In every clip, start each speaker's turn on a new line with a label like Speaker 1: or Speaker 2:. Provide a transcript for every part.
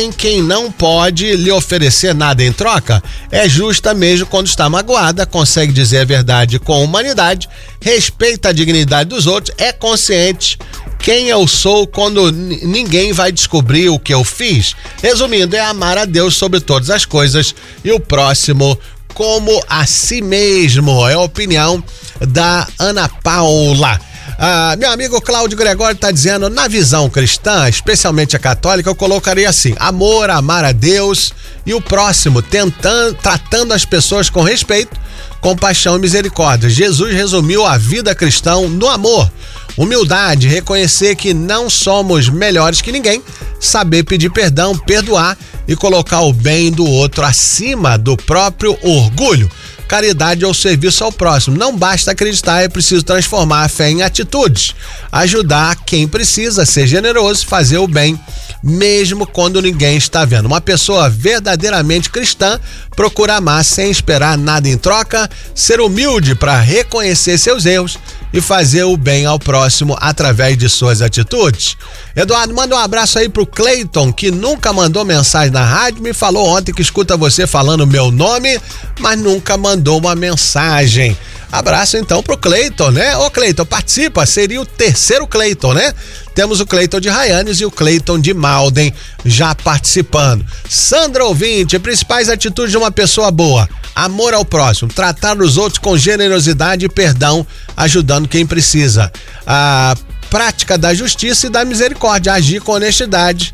Speaker 1: Porém, quem não pode lhe oferecer nada em troca é justa mesmo quando está magoada, consegue dizer a verdade com humanidade, respeita a dignidade dos outros, é consciente quem eu sou quando ninguém vai descobrir o que eu fiz. Resumindo, é amar a Deus sobre todas as coisas e o próximo como a si mesmo. É a opinião da Ana Paula. Meu amigo Cláudio Gregório está dizendo, na visão cristã, especialmente a católica, eu colocaria assim: amor, amar a Deus e o próximo, tratando as pessoas com respeito, compaixão e misericórdia. Jesus resumiu a vida cristã no amor, humildade, reconhecer que não somos melhores que ninguém, saber pedir perdão, perdoar e colocar o bem do outro acima do próprio orgulho. Caridade é o serviço ao próximo. Não basta acreditar, é preciso transformar a fé em atitudes. Ajudar quem precisa, ser generoso, fazer o bem, mesmo quando ninguém está vendo. Uma pessoa verdadeiramente cristã procura amar sem esperar nada em troca, ser humilde para reconhecer seus erros e fazer o bem ao próximo através de suas atitudes. Eduardo, manda um abraço aí pro Cleiton, que nunca mandou mensagem na rádio, me falou ontem que escuta você falando meu nome, mas nunca mandou uma mensagem. Abraço então pro Cleiton, né? Ô Cleiton, participa, seria o terceiro Cleiton, né? Temos o Cleiton de Raianes e o Cleiton de Malden já participando. Sandra ouvinte, principais atitudes de uma pessoa boa: amor ao próximo, tratar os outros com generosidade e perdão, ajudando quem precisa. A prática da justiça e da misericórdia, agir com honestidade,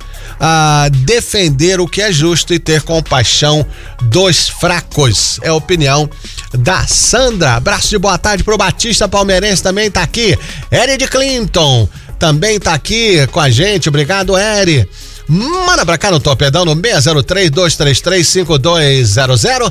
Speaker 1: defender o que é justo e ter compaixão dos fracos. É a opinião da Sandra. Abraço de boa tarde pro Batista Palmeirense, também tá aqui. Eri de Clinton também tá aqui com a gente, obrigado, Eri. Manda pra cá no Torpedão no 603-233-5200.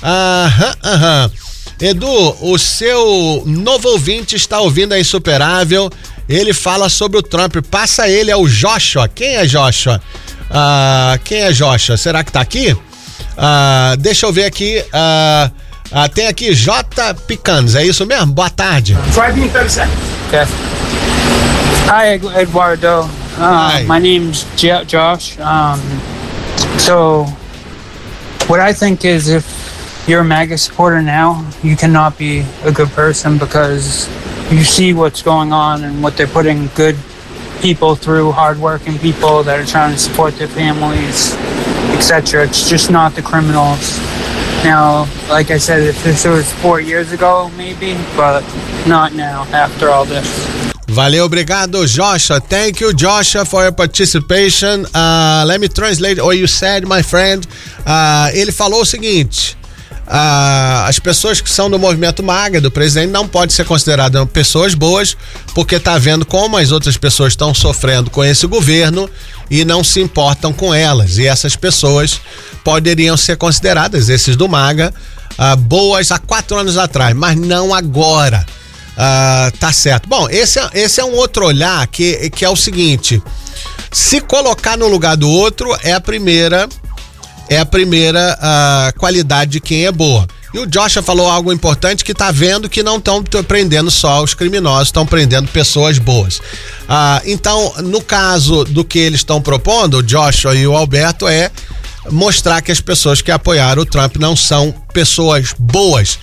Speaker 1: Edu, o seu novo ouvinte está ouvindo a Insuperável. Ele fala sobre o Trump. Passa ele, é o Joshua. Quem é Joshua? Quem é Joshua? Será que tá aqui? Deixa eu ver aqui. Tem aqui J. Picanes, é isso mesmo? Boa tarde.
Speaker 2: 5 minutes, 30 seconds.
Speaker 3: Okay. Hi, Eduardo.
Speaker 1: Hi.
Speaker 3: My name's Josh. So, what I think is, if you're a MAGA supporter now, you cannot be a good person, because you see what's going on and what they're putting good people through, hardworking people that are trying to support their families, etc. It's just not the criminals. Now, like I said, if this was 4 years ago, maybe, but not now, after all this.
Speaker 1: Valeu, obrigado, Joshua. Thank you, Joshua, for your participation. Let me translate what you said, my friend. Ele falou o seguinte: as pessoas que são do movimento MAGA, do presidente, não podem ser consideradas pessoas boas, porque tá vendo como as outras pessoas estão sofrendo com esse governo e não se importam com elas. E essas pessoas poderiam ser consideradas, esses do MAGA, boas há 4 anos atrás, mas não agora. Tá certo. Bom, esse é um outro olhar que é o seguinte: se colocar no lugar do outro é a primeira qualidade de quem é boa. E o Joshua falou algo importante, que tá vendo que não estão prendendo só os criminosos, estão prendendo pessoas boas. Então, no caso do que eles estão propondo, o Joshua e o Alberto, é mostrar que as pessoas que apoiaram o Trump não são pessoas boas.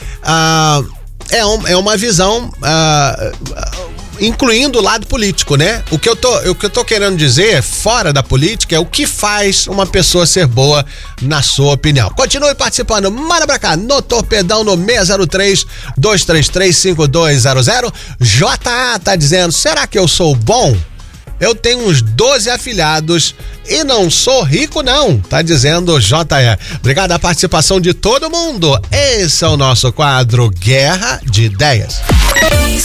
Speaker 1: É uma visão incluindo o lado político, né? O que eu tô querendo dizer, fora da política, é o que faz uma pessoa ser boa, na sua opinião. Continue participando, manda pra cá no Torpedão no 603-233-5200. JA tá dizendo: será que eu sou bom? Eu tenho uns 12 afilhados e não sou rico não, tá dizendo JE. Obrigado a participação de todo mundo. Esse é o nosso quadro Guerra de Ideias.